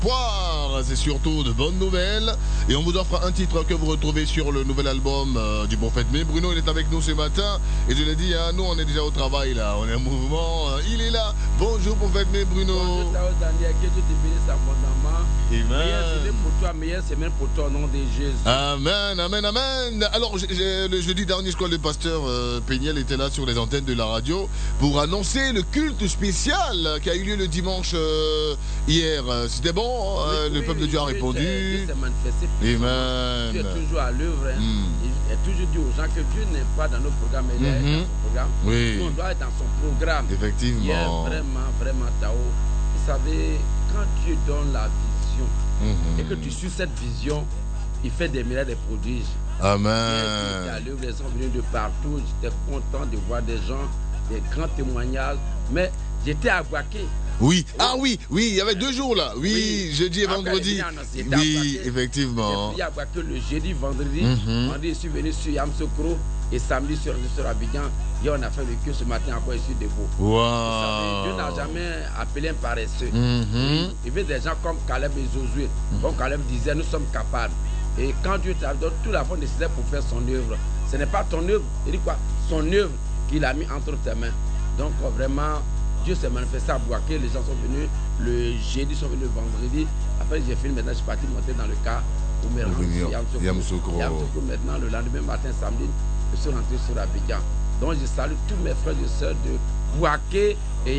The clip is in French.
C'est surtout de bonnes nouvelles et on vous offre un titre que vous retrouvez sur le nouvel album du Prophète. Mais Bruno, il est avec nous ce matin et je l'ai dit, hein, nous on est déjà au travail là, on est en mouvement, il est là. Bonjour Prophète, mais Bruno. Bonjour Daniel, que Dieu te bénisse abondamment. Amen. Meilleure semaine pour toi, meilleure semaine pour toi au nom de Jésus. Amen, amen, amen. Alors le jeudi dernier, je crois le pasteur Péniel était là sur les antennes de la radio pour annoncer le culte spécial qui a eu lieu le dimanche hier. C'était bon, le peuple de Dieu a répondu. Dieu s'est manifesté. Amen. Dieu est toujours à l'œuvre. Il a toujours dit aux gens que Dieu n'est pas dans nos programmes, il est dans son programme. Oui. Nous, on doit être dans son programme. Effectivement. Hier, vraiment, Tao. Vous savez, quand Dieu donne la vision et que tu suis cette vision, il fait des miracles, des prodiges. Amen. Dieu est à l'œuvre, les gens venus de partout. J'étais content de voir des gens, des grands témoignages. Mais j'étais à Boaké. Oui, ah oui, il y avait 2 jours là. Oui, jeudi et vendredi. Oui, effectivement. Il y a que le jeudi, vendredi, je suis venu sur Yamsoukro et samedi sur Abidjan. Et on a fait le culte ce matin encore ici debout. Wow. Dieu n'a jamais appelé un paresseux. Il veut des gens comme Caleb et Josué. Comme Caleb disait, nous sommes capables. Et quand Dieu t'a donné tout la foi nécessaire pour faire son œuvre, ce n'est pas ton œuvre, il dit quoi? Son œuvre qu'il a mis entre tes mains. Donc vraiment, Dieu s'est manifesté à Boaké, les gens sont venus le jeudi, sont venus le vendredi. Après j'ai fini, maintenant je suis parti monter dans le car pour me rendre sur Yamsoukro. Maintenant, le lendemain matin, samedi, je suis rentré sur Abidjan. Donc je salue tous mes frères et sœurs de Boaké et